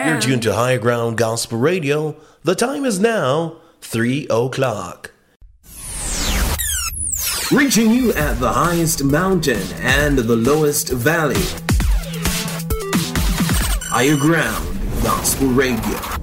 You're tuned to Higher Ground Gospel Radio. The time is now 3 o'clock. Reaching you at the highest mountain and the lowest valley. Higher Ground Gospel Radio.